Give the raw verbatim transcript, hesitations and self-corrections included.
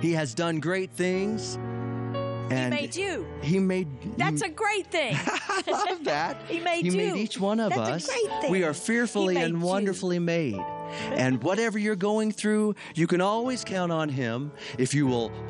He has done great things. And He made you. He made. That's he, a great thing. I love that. He made He you. made each one of That's us. a great thing. We are fearfully He made and you. wonderfully made. And whatever you're going through, you can always count on Him if you will